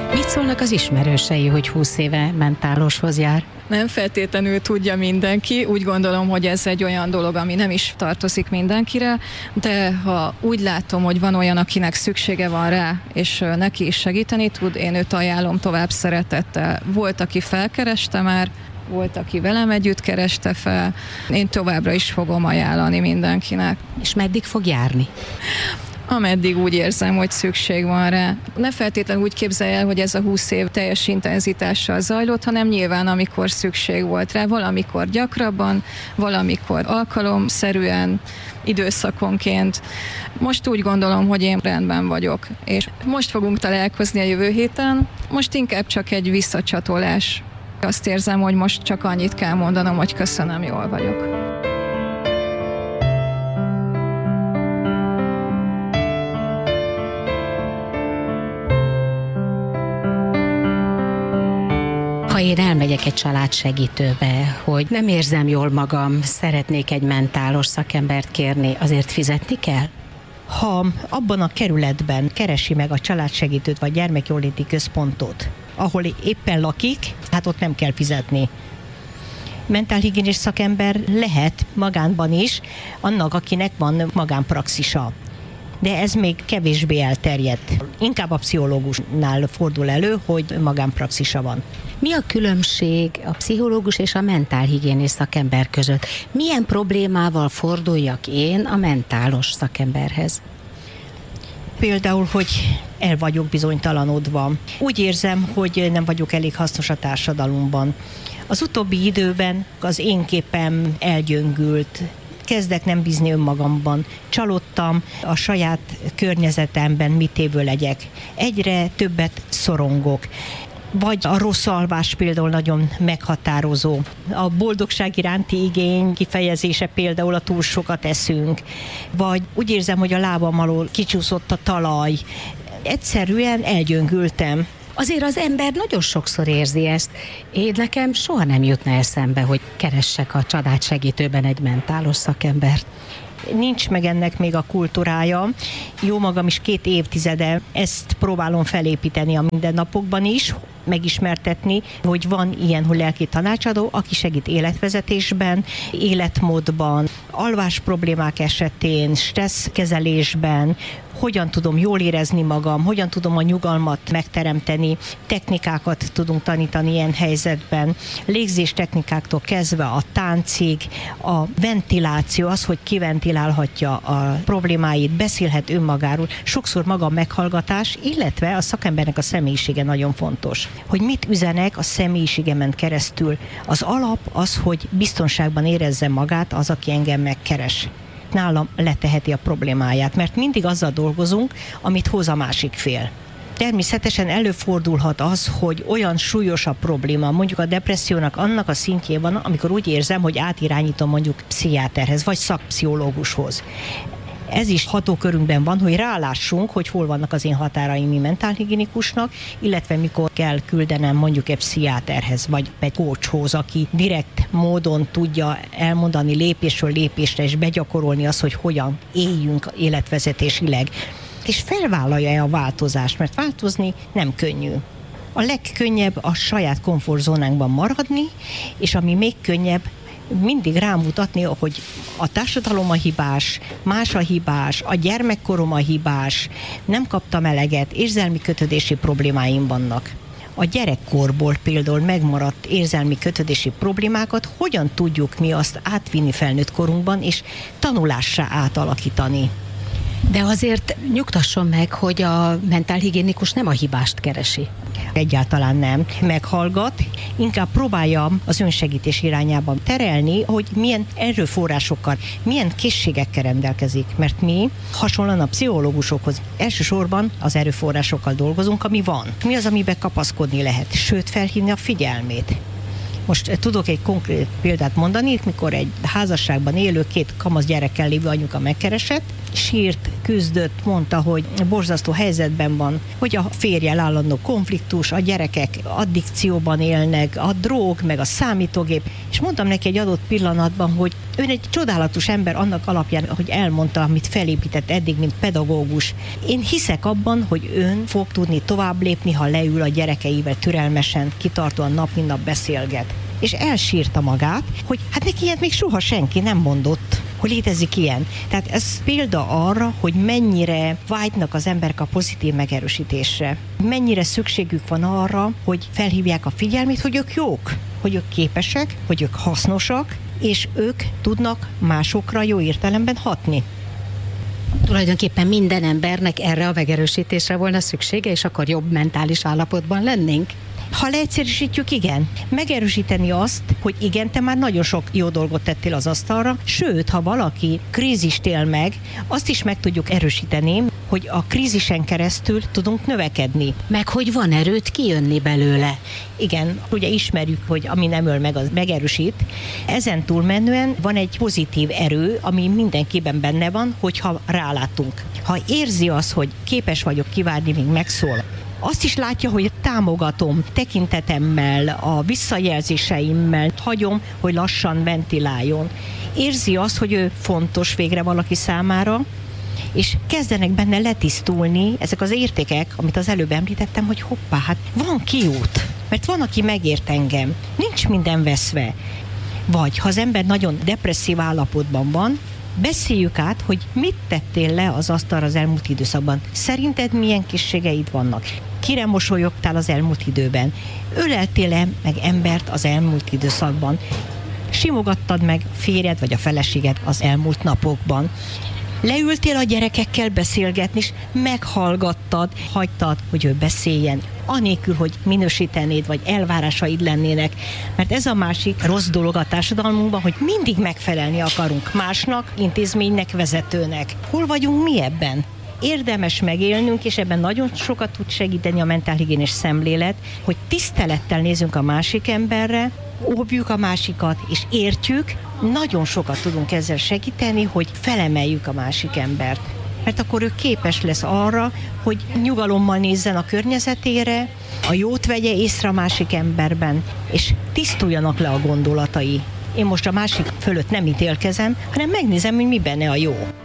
Mit szólnak az ismerősei, hogy 20 éve mentáloshoz jár? Nem feltétlenül tudja mindenki, úgy gondolom, hogy ez egy olyan dolog, ami nem is tartozik mindenkire, de ha úgy látom, hogy van olyan, akinek szüksége van rá, és neki is segíteni tud, én őt ajánlom tovább szeretettel. Volt, aki felkereste már, volt, aki velem együtt kereste fel, én továbbra is fogom ajánlani mindenkinek. És meddig fog járni? Ameddig úgy érzem, hogy szükség van rá. Ne feltétlenül úgy képzelj el, hogy ez a 20 év teljes intenzitással zajlott, hanem nyilván amikor szükség volt rá, valamikor gyakrabban, valamikor alkalomszerűen, időszakonként. Most úgy gondolom, hogy én rendben vagyok, és most fogunk találkozni a jövő héten, most inkább csak egy visszacsatolás. Azt érzem, hogy most csak annyit kell mondanom, hogy köszönöm, jól vagyok. Ha én elmegyek egy családsegítőbe, hogy nem érzem jól magam, szeretnék egy mentálos szakembert kérni, azért fizetni kell? Ha abban a kerületben keresi meg a családsegítőt vagy gyermekjóléti központot, ahol éppen lakik, hát ott nem kell fizetni. Mentálhigiénés szakember lehet magánban is, annak, akinek van magánpraxisa. De ez még kevésbé elterjedt. Inkább a pszichológusnál fordul elő, hogy magánpraxisa van. Mi a különbség a pszichológus és a mentálhigiénés szakember között? Milyen problémával forduljak én a mentálos szakemberhez? Például, hogy el vagyok bizonytalanodva. Úgy érzem, hogy nem vagyok elég hasznos a társadalomban. Az utóbbi időben az én képem elgyöngült. Kezdek nem bízni önmagamban. Csalódtam a saját környezetemben, mit évő legyek. Egyre többet szorongok. Vagy a rossz alvás például nagyon meghatározó. A boldogság iránti igény kifejezése például a túl sokat eszünk. Vagy úgy érzem, hogy a lábam alól kicsúszott a talaj. Egyszerűen elgyöngültem. Azért az ember nagyon sokszor érzi ezt. Én nekem soha nem jutna eszembe, hogy keressek a családsegítőben egy mentálos szakembert. Nincs meg ennek még a kultúrája. Jó magam is 2 évtizede ezt próbálom felépíteni a mindennapokban is, megismertetni, hogy van ilyen, hogy lelki tanácsadó, aki segít életvezetésben, életmódban, alvás problémák esetén, stresszkezelésben, hogyan tudom jól érezni magam, hogyan tudom a nyugalmat megteremteni, technikákat tudunk tanítani ilyen helyzetben, légzés technikáktól kezdve a táncig, a ventiláció, az, hogy kiventilálhatja a problémáit, beszélhet önmagáról, sokszor maga a meghallgatás, illetve a szakembernek a személyisége nagyon fontos. Hogy mit üzenek a személyiségemen keresztül. Az alap az, hogy biztonságban érezze magát az, aki engem megkeres. Nálam leteheti a problémáját, mert mindig azzal dolgozunk, amit hoz a másik fél. Természetesen előfordulhat az, hogy olyan súlyos a probléma, mondjuk a depressziónak annak a szintjén van, amikor úgy érzem, hogy átirányítom mondjuk pszichiáterhez, vagy szakpszichológushoz. Ez is hatókörünkben van, hogy rálássunk, hogy hol vannak az én határaim mentálhigiénikusnak, illetve mikor kell küldenem mondjuk egy pszichiáterhez, vagy egy coachhoz, aki direkt módon tudja elmondani lépésről lépésre, és begyakorolni azt, hogy hogyan éljünk életvezetésileg. És felvállalja-e a változást, mert változni nem könnyű. A legkönnyebb a saját komfortzónánkban maradni, és ami még könnyebb, mindig rámutatni, hogy a társadalom a hibás, más a hibás, a gyermekkorom a hibás, nem kaptam eleget, érzelmi kötődési problémáim vannak. A gyerekkorból például megmaradt érzelmi kötődési problémákat hogyan tudjuk mi azt átvinni felnőtt korunkban, és tanulássá átalakítani. De azért nyugtasson meg, hogy a mentálhigiénikus nem a hibást keresi. Egyáltalán nem. Meghallgat, inkább próbálja az önsegítés irányába terelni, hogy milyen erőforrásokkal, milyen készségekkel rendelkezik. Mert mi hasonlóan a pszichológusokhoz elsősorban az erőforrásokkal dolgozunk, ami van. Mi az, amiben kapaszkodni lehet, sőt felhívni a figyelmét. Most tudok egy konkrét példát mondani, mikor egy házasságban élő 2 kamasz gyerekkel lévő anyuka megkeresett, sírt, küzdött, mondta, hogy borzasztó helyzetben van, hogy a férjel állandó konfliktus, a gyerekek addikcióban élnek, a drog, meg a számítógép, és mondtam neki egy adott pillanatban, hogy ön egy csodálatos ember annak alapján, hogy elmondta, amit felépített eddig, mint pedagógus. Én hiszek abban, hogy ön fog tudni tovább lépni, ha leül a gyerekeivel türelmesen, kitartóan nap mint nap beszélget. És elsírta magát, hogy hát neki ilyet még soha senki nem mondott, hogy létezik ilyen. Tehát ez példa arra, hogy mennyire vágynak az emberek a pozitív megerősítésre. Mennyire szükségük van arra, hogy felhívják a figyelmét, hogy ők jók, hogy ők képesek, hogy ők hasznosak, és ők tudnak másokra jó értelemben hatni. Tulajdonképpen minden embernek erre a megerősítésre volna szüksége, és akkor jobb mentális állapotban lennénk? Ha leegyszerűsítjük, igen. Megerősíteni azt, hogy igen, te már nagyon sok jó dolgot tettél az asztalra, sőt, ha valaki krízist él meg, azt is meg tudjuk erősíteni, hogy a krízisen keresztül tudunk növekedni. Meg hogy van erőt kijönni belőle. Igen, ugye ismerjük, hogy ami nem öl meg, az megerősít. Ezen túlmenően van egy pozitív erő, ami mindenkiben benne van, hogyha rálátunk. Ha érzi azt, hogy képes vagyok kivárni, míg megszól, azt is látja, hogy támogatom tekintetemmel, a visszajelzéseimmel, hagyom, hogy lassan ventiláljon. Érzi azt, hogy ő fontos végre valaki számára, és kezdenek benne letisztulni ezek az értékek, amit az előbb említettem, hogy hoppá, hát van kiút, mert van, aki megért engem, nincs minden veszve. Vagy ha az ember nagyon depresszív állapotban van, beszéljük át, hogy mit tettél le az asztalra az elmúlt időszakban. Szerinted milyen készségeid vannak? Kire mosolyogtál az elmúlt időben? Öleltél-e meg embert az elmúlt időszakban? Simogattad meg férjed vagy a feleséged az elmúlt napokban? Leültél a gyerekekkel beszélgetni, és meghallgattad, hagytad, hogy ő beszéljen, anélkül, hogy minősítenéd, vagy elvárásaid lennének. Mert ez a másik rossz dolog a társadalmunkban, hogy mindig megfelelni akarunk másnak, intézménynek, vezetőnek. Hol vagyunk mi ebben? Érdemes megélnünk, és ebben nagyon sokat tud segíteni a mentálhigiénés szemlélet, hogy tisztelettel nézünk a másik emberre, óvjuk a másikat, és értjük, nagyon sokat tudunk ezzel segíteni, hogy felemeljük a másik embert. Mert akkor ő képes lesz arra, hogy nyugalommal nézzen a környezetére, a jót vegye észre a másik emberben, és tisztuljanak le a gondolatai. Én most a másik fölött nem ítélkezem, hanem megnézem, hogy mi benne a jó.